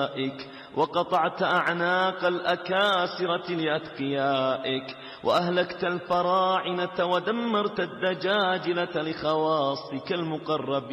أغنيائك، وقطعت أعناق الأكاسرة لأتقيائك، وأهلكت الفراعنة ودمرت الدجاجلة لخواصك المقربين.